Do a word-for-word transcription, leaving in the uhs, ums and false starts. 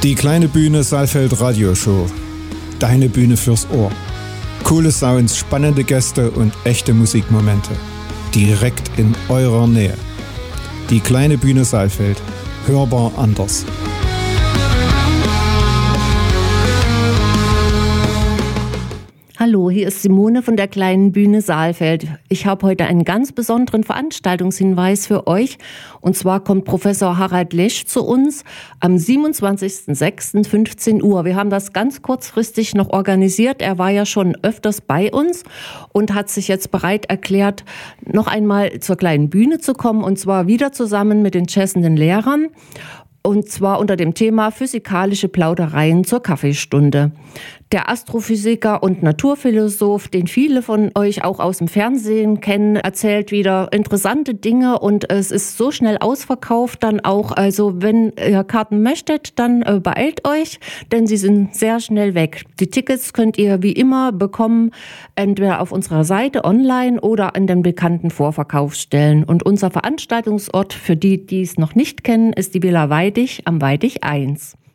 Die kleine Bühne Saalfeld Radioshow. Deine Bühne fürs Ohr. Coole Sounds, spannende Gäste und echte Musikmomente. Direkt in eurer Nähe. Die kleine Bühne Saalfeld. Hörbar anders. Hallo, hier ist Simone von der kleinen Bühne Saalfeld. Ich habe heute einen ganz besonderen Veranstaltungshinweis für euch. Und zwar kommt Professor Harald Lesch zu uns am siebenundzwanzigsten sechsten fünfzehn Uhr. Wir haben das ganz kurzfristig noch organisiert. Er war ja schon öfters bei uns und hat sich jetzt bereit erklärt, noch einmal zur kleinen Bühne zu kommen. Und zwar wieder zusammen mit den jazzenden Lehrern. Und zwar unter dem Thema Physikalische Plaudereien zur Kaffeestunde. Der Astrophysiker und Naturphilosoph, den viele von euch auch aus dem Fernsehen kennen, erzählt wieder interessante Dinge und es ist so schnell ausverkauft dann auch. Also wenn ihr Karten möchtet, dann äh, beeilt euch, denn sie sind sehr schnell weg. Die Tickets könnt ihr wie immer bekommen, entweder auf unserer Seite online oder an den bekannten Vorverkaufsstellen. Und unser Veranstaltungsort, für die, die es noch nicht kennen, ist die Villa Weidig am Weidig eins.